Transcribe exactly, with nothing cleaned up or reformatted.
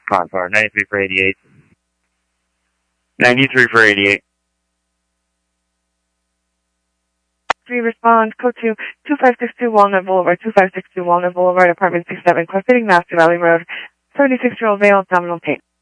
Contour, ninety-three for eighty-eight. ninety-three for eighty-eight. Three respond, code two, two five six two Walnut Boulevard, two five six two Walnut Boulevard, apartment six seven, Cliff Fitting, Master Valley Road, seventy-six-year-old male, abdominal pain.